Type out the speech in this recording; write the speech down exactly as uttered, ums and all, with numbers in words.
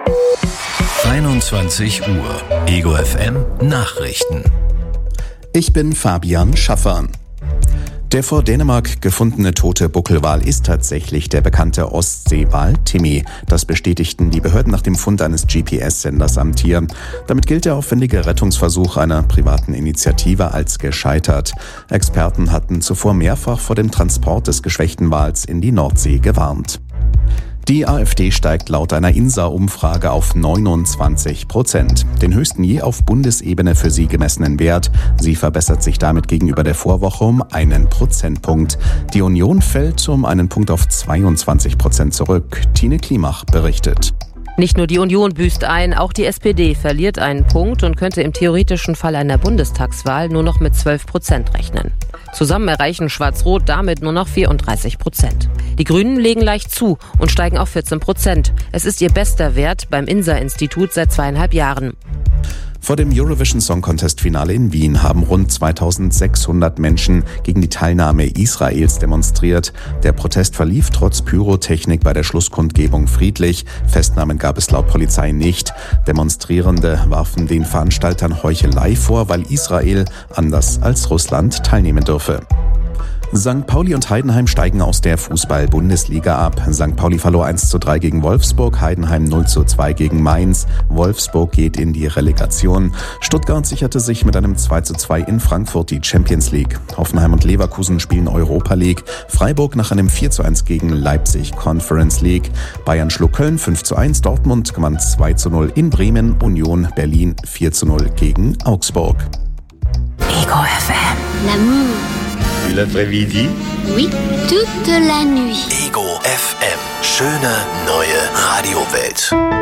einundzwanzig Uhr. Ego F M Nachrichten. Ich bin Fabian Schaffer. Der vor Dänemark gefundene tote Buckelwal ist tatsächlich der bekannte Ostseewal Timmy. Das bestätigten die Behörden nach dem Fund eines G P S-Senders am Tier. Damit gilt der aufwendige Rettungsversuch einer privaten Initiative als gescheitert. Experten hatten zuvor mehrfach vor dem Transport des geschwächten Wals in die Nordsee gewarnt. Die AfD steigt laut einer I N S A-Umfrage auf neunundzwanzig Prozent. Den höchsten je auf Bundesebene für sie gemessenen Wert. Sie verbessert sich damit gegenüber der Vorwoche um einen Prozentpunkt. Die Union fällt um einen Punkt auf zweiundzwanzig Prozent zurück. Tine Klimach berichtet. Nicht nur die Union büßt ein, auch die S P D verliert einen Punkt und könnte im theoretischen Fall einer Bundestagswahl nur noch mit zwölf Prozent rechnen. Zusammen erreichen Schwarz-Rot damit nur noch vierunddreißig Prozent. Die Grünen legen leicht zu und steigen auf vierzehn Prozent. Es ist ihr bester Wert beim I N S A-Institut seit zweieinhalb Jahren. Vor dem Eurovision Song Contest Finale in Wien haben rund zweitausendsechshundert Menschen gegen die Teilnahme Israels demonstriert. Der Protest verlief trotz Pyrotechnik bei der Schlusskundgebung friedlich. Festnahmen gab es laut Polizei nicht. Demonstrierende warfen den Veranstaltern Heuchelei vor, weil Israel anders als Russland teilnehmen dürfe. Sankt Pauli und Heidenheim steigen aus der Fußball-Bundesliga ab. Sankt Pauli verlor eins zu drei gegen Wolfsburg, Heidenheim null zu zwei gegen Mainz. Wolfsburg geht in die Relegation. Stuttgart sicherte sich mit einem zwei zu zwei in Frankfurt die Champions League. Hoffenheim und Leverkusen spielen Europa League. Freiburg nach einem vier zu eins gegen Leipzig Conference League. Bayern schlug Köln fünf zu eins, Dortmund gewann zwei zu null in Bremen, Union Berlin vier zu null gegen Augsburg. Ego F M. L'amour. Et l'après-midi? Oui, toute la nuit. Ego F M. Schöne neue Radiowelt.